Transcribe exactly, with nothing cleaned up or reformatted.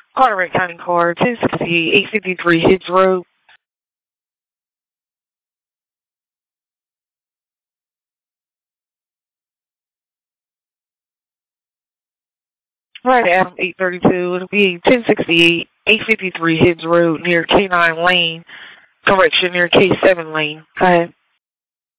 Carteret County Car, ten sixty-eight, eight fifty-three Hidge Road. Right, Adam, eight thirty-two. It'll be ten sixty-eight, eight fifty-three Hidge Road near K nine Lane. Correction, near K seven Lane. Go ahead.